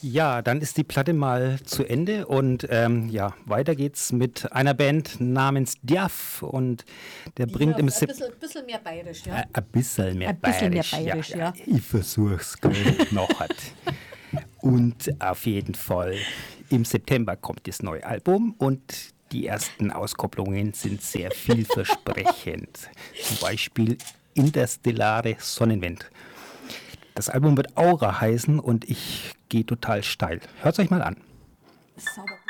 Ja, dann ist die Platte mal zu Ende und weiter geht's mit einer Band namens Diaf und der bringt im Bisschen mehr bayerisch, ja. Ein bisschen mehr Ein bisschen mehr bayerisch. bayerisch, ja. Ich versuch's gell, noch hat. Und auf jeden Fall im September kommt das neue Album und die ersten Auskopplungen sind sehr vielversprechend. Zum Beispiel Interstellare Sonnenwind. Das Album wird Aura heißen und ich gehe total steil. Hört's euch mal an. Sauber.